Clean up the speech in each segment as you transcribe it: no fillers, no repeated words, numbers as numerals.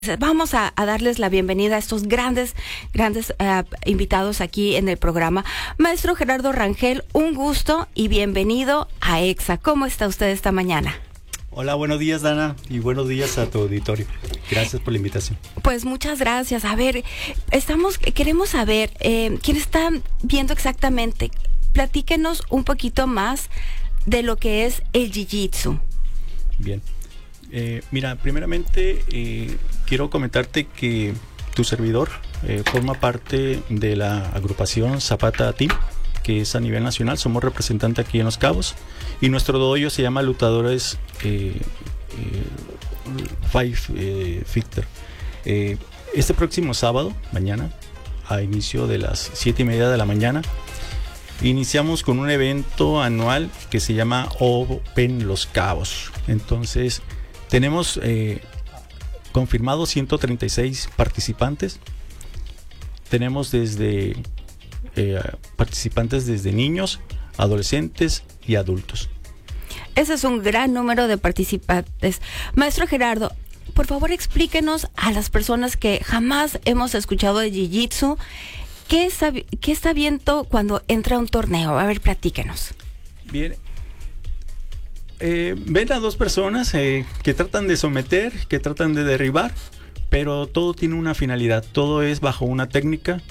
Vamos a darles la bienvenida a estos grandes invitados aquí en el programa. Maestro Gerardo Rangel, un gusto y bienvenido a EXA. ¿Cómo está usted esta mañana? Hola, buenos días, Dana, y buenos días a tu auditorio. Gracias por la invitación. Pues muchas gracias. A ver, queremos saber, ¿quién está viendo exactamente? Platíquenos un poquito más de lo que es el Jiu-Jitsu. Bien. Mira, primeramente quiero comentarte que tu servidor forma parte de la agrupación Zapata Team, que es a nivel nacional. Somos representantes aquí en Los Cabos y nuestro dojo se llama Lutadores Five Fighter. Este próximo sábado, mañana, a inicio de las 7:30 de la mañana, iniciamos con un evento anual que se llama Open Los Cabos. Entonces, tenemos confirmados 136 participantes. Tenemos desde participantes desde niños, adolescentes y adultos. Ese es un gran número de participantes. Maestro Gerardo, por favor explíquenos a las personas que jamás hemos escuchado de Jiu-Jitsu, ¿qué está viendo cuando entra a un torneo? A ver, platíquenos. Bien. Ven a dos personas que tratan de someter, que tratan de derribar, pero todo tiene una finalidad, todo es bajo una técnica.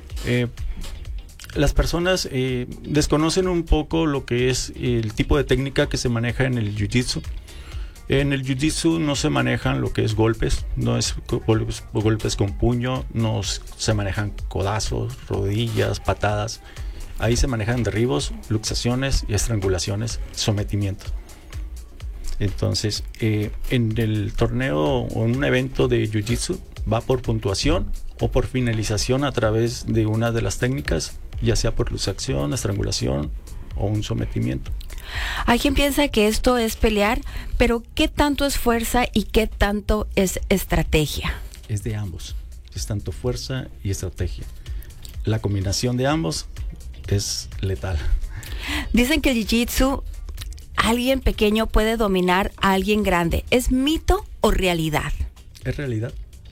Las personas desconocen un poco lo que es el tipo de técnica que se maneja en el Jiu-Jitsu. En el Jiu-Jitsu no se manejan lo que es golpes, no es golpes con puño, no se manejan codazos, rodillas, patadas. Ahí se manejan derribos, luxaciones y estrangulaciones, sometimientos. Entonces, en el torneo o en un evento de Jiu-Jitsu va por puntuación o por finalización a través de una de las técnicas, ya sea por luxación, estrangulación o un sometimiento. Hay quien piensa que esto es pelear, pero ¿qué tanto es fuerza y qué tanto es estrategia? Es de ambos, es tanto fuerza y estrategia. La combinación de ambos es letal. Dicen que el Jiu-Jitsu, alguien pequeño puede dominar a alguien grande. ¿Es mito o realidad? Es realidad.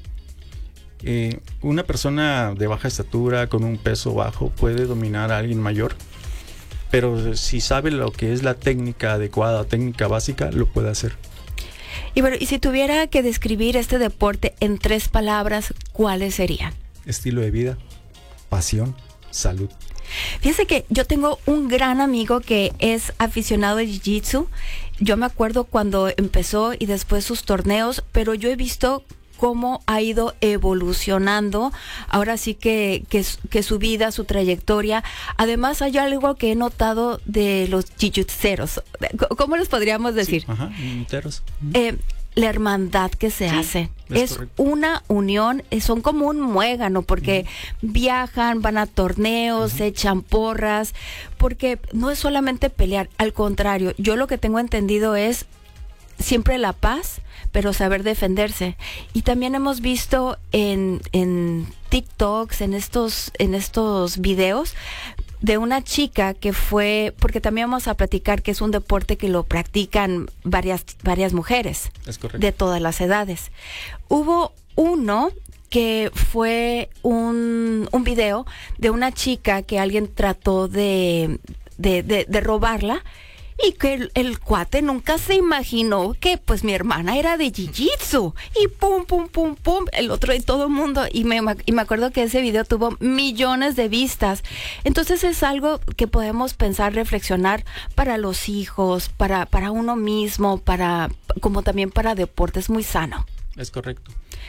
Una persona de baja estatura con un peso bajo puede dominar a alguien mayor, pero si sabe lo que es la técnica adecuada, técnica básica, lo puede hacer. Y bueno, y si tuviera que describir este deporte en 3 palabras, ¿cuáles serían? Estilo de vida, pasión, salud. Fíjense que yo tengo un gran amigo que es aficionado al Jiu-Jitsu. Yo me acuerdo cuando empezó y después sus torneos, pero yo he visto cómo ha ido evolucionando, ahora sí que su vida, su trayectoria. Además hay algo que he notado de los jiu-jitseros, ¿cómo los podríamos decir? Sí, jiu-jitseros. La hermandad que se hace es una unión, son como un muégano, porque viajan, van a torneos, se echan porras, porque no es solamente pelear, al contrario, yo lo que tengo entendido es siempre la paz, pero saber defenderse. Y también hemos visto en TikToks, en estos videos, de una chica que fue, porque también vamos a platicar que es un deporte que lo practican varias mujeres. Es correcto. De todas las edades. Hubo uno que fue un video de una chica que alguien trató de robarla, y que el cuate nunca se imaginó que pues mi hermana era de Jiu-Jitsu, y pum, pum, pum, pum, el otro y todo el mundo, y me acuerdo que ese video tuvo millones de vistas. Entonces es algo que podemos pensar, reflexionar para los hijos, para uno mismo, como también para deportes, muy sano. Es correcto.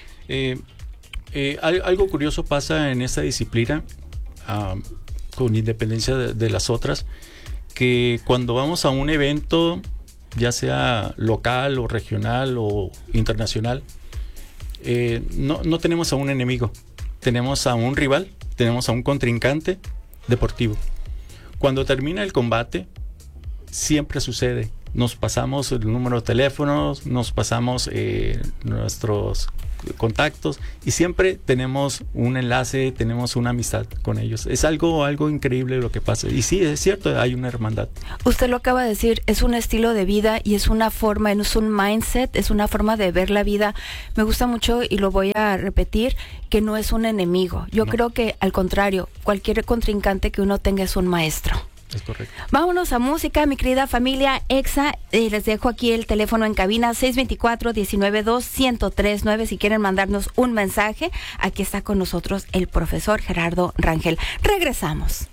Algo curioso pasa en esta disciplina, con independencia de las otras, que cuando vamos a un evento, ya sea local o regional o internacional, no tenemos a un enemigo, tenemos a un rival, tenemos a un contrincante deportivo. Cuando termina el combate, siempre sucede, nos pasamos el número de teléfonos, nos pasamos nuestros contactos y siempre tenemos un enlace, tenemos una amistad con ellos. Es algo increíble lo que pasa. Y sí, es cierto, hay una hermandad. Usted lo acaba de decir, es un estilo de vida y es una forma, es un mindset, es una forma de ver la vida. Me gusta mucho y lo voy a repetir, que no es un enemigo. Yo creo que al contrario, cualquier contrincante que uno tenga es un maestro. Es correcto. Vámonos a música, mi querida familia EXA. Les dejo aquí el teléfono en cabina 624-192-1039. Si quieren mandarnos un mensaje, aquí está con nosotros el profesor Gerardo Rangel. Regresamos.